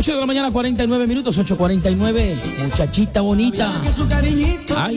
8 de la mañana, 49 minutos, 8:49. Muchachita bonita. Ay,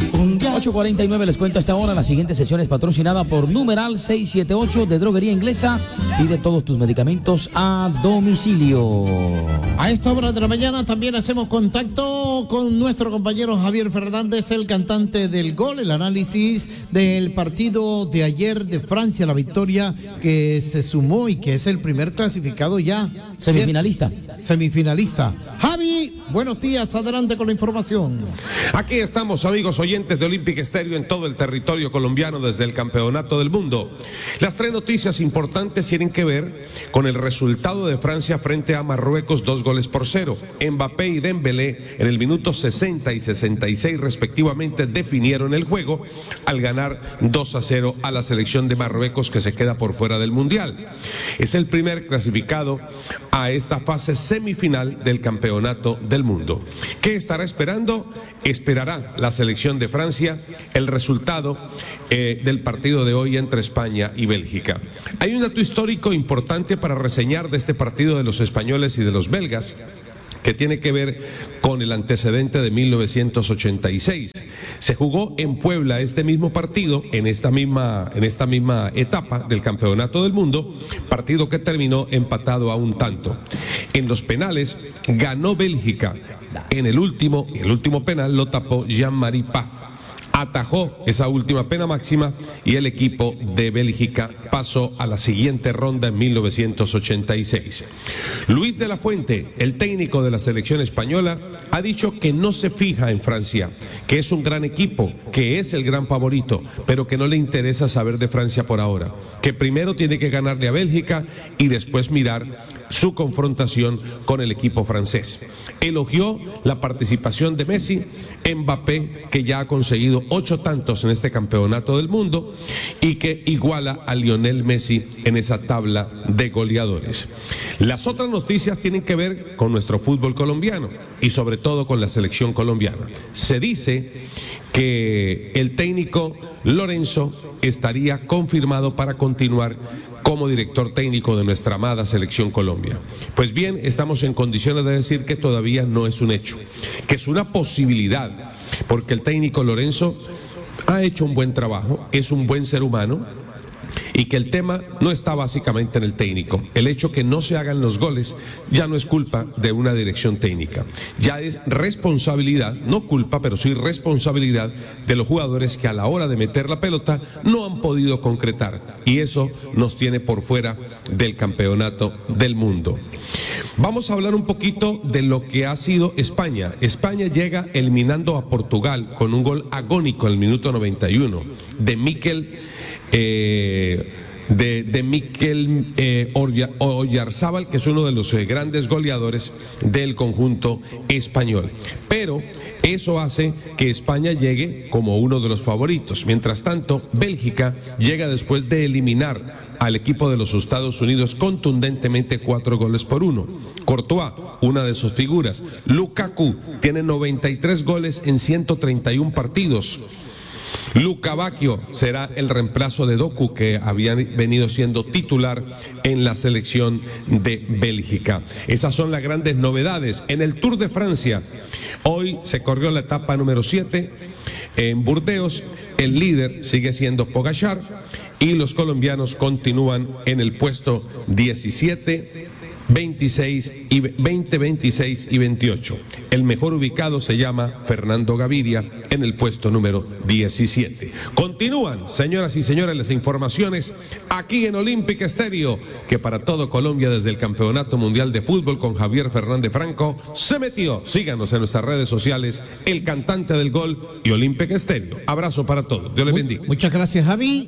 8:49, les cuento hasta ahora. La siguiente sesión es patrocinada por Numeral 678 de Droguería Inglesa. Pide todos tus medicamentos a domicilio. A esta hora de la mañana también hacemos contacto con nuestro compañero Javier Fernández, el cantante del gol, el análisis del partido de ayer de Francia, la victoria que se sumó y que es el primer clasificado ya. Semifinalista. Semifinalista. Javi, buenos días, adelante con la información. Aquí estamos, amigos oyentes de Olympic Estéreo, en todo el territorio colombiano desde el Campeonato del Mundo. Las tres noticias importantes tienen que ver con el resultado de Francia frente a Marruecos, 2-0. Mbappé y Dembélé en el minuto 60 y 66 respectivamente definieron el juego al ganar 2-0 a la selección de Marruecos, que se queda por fuera del Mundial. Es el primer clasificado a esta fase semifinal del Campeonato del Mundo. ¿Qué estará esperando? Esperará la selección de Francia el resultado del partido de hoy entre España y Bélgica. Hay un dato histórico importante para reseñar de este partido de los españoles y de los belgas, que tiene que ver con el antecedente de 1986. Se jugó en Puebla este mismo partido, en esta misma etapa del Campeonato del Mundo, partido que terminó empatado a un tanto. En los penales ganó Bélgica. En el último penal lo tapó Jean-Marie Paf. Atajó esa última pena máxima y el equipo de Bélgica pasó a la siguiente ronda en 1986. Luis de la Fuente, el técnico de la selección española, ha dicho que no se fija en Francia, que es un gran equipo, que es el gran favorito, pero que no le interesa saber de Francia por ahora, que primero tiene que ganarle a Bélgica y después mirar su confrontación con el equipo francés. Elogió la participación de Messi, Mbappé, que ya ha conseguido 8 tantos en este Campeonato del Mundo y que iguala a Lionel Messi en esa tabla de goleadores. Las otras noticias tienen que ver con nuestro fútbol colombiano y sobre todo con la selección colombiana. Se dice que el técnico Lorenzo estaría confirmado para continuar como director técnico de nuestra amada selección Colombia. Pues bien, estamos en condiciones de decir que todavía no es un hecho, que es una posibilidad, porque el técnico Lorenzo ha hecho un buen trabajo, es un buen ser humano, y que el tema no está básicamente en el técnico. El hecho que no se hagan los goles ya no es culpa de una dirección técnica, ya es responsabilidad, no culpa, pero sí responsabilidad de los jugadores que a la hora de meter la pelota no han podido concretar, y eso nos tiene por fuera del Campeonato del Mundo. Vamos a hablar un poquito de lo que ha sido España. España llega eliminando a Portugal con un gol agónico en el minuto 91 de Mikel Oyarzábal, que es uno de los grandes goleadores del conjunto español. Pero eso hace que España llegue como uno de los favoritos. Mientras tanto, Bélgica llega después de eliminar al equipo de los Estados Unidos contundentemente 4-1. Courtois, una de sus figuras. Lukaku tiene 93 goles en 131 partidos. Luka Bacchio será el reemplazo de Doku, que había venido siendo titular en la selección de Bélgica. Esas son las grandes novedades. En el Tour de Francia, hoy se corrió la etapa número 7 en Burdeos. El líder sigue siendo Pogačar y los colombianos continúan en el puesto 17, 26 y 20, 26 y 28. El mejor ubicado se llama Fernando Gaviria en el puesto número 17. Continúan, señoras y señores, las informaciones aquí en Olympic Estéreo, que para todo Colombia desde el Campeonato Mundial de Fútbol con Javier Fernández Franco se metió. Síganos en nuestras redes sociales, El Cantante del Gol y Olympic Estéreo. Abrazo para todos. Dios les bendiga. Muchas gracias, Javi.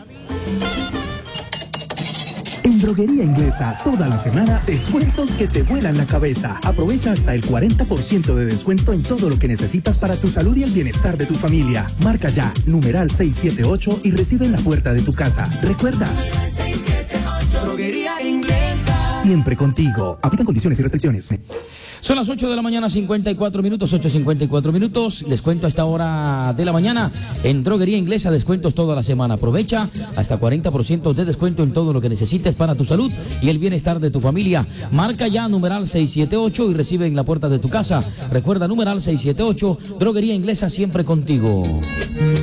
En Droguería Inglesa, toda la semana, descuentos que te vuelan la cabeza. Aprovecha hasta el 40% de descuento en todo lo que necesitas para tu salud y el bienestar de tu familia. Marca ya, numeral 678 y recibe en la puerta de tu casa. Recuerda, 678. Droguería Inglesa. Siempre contigo. Aplican condiciones y restricciones. Son las 8 de la mañana, 54 minutos, 8:54 minutos. Les cuento a esta hora de la mañana en Droguería Inglesa, descuentos toda la semana. Aprovecha hasta 40% de descuento en todo lo que necesites para tu salud y el bienestar de tu familia. Marca ya numeral 678 y recibe en la puerta de tu casa. Recuerda numeral 678, Droguería Inglesa, siempre contigo.